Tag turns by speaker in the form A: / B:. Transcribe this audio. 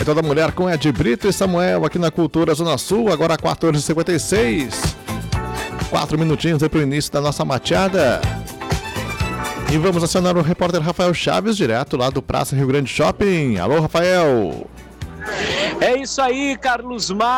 A: Toda Mulher com Ed Brito e Samuel aqui na Cultura Zona Sul, agora 14h56. 4 minutinhos aí para o início da nossa mateada. E vamos acionar o repórter Rafael Chaves, direto lá do Praça Rio Grande Shopping. Alô, Rafael.
B: É isso aí, Carlos Mar.